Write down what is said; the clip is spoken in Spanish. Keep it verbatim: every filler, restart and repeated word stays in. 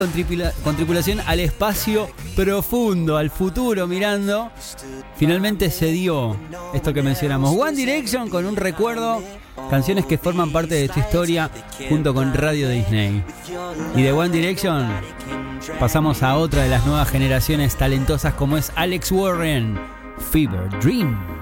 Con, tripula, con tripulación al espacio profundo, al futuro mirando. Finalmente se dio esto que mencionamos. One Direction con un recuerdo, canciones que forman parte de tu historia junto con Radio Disney. Y de One Direction pasamos a otra de las nuevas generaciones talentosas como es Alex Warren, Fever Dream.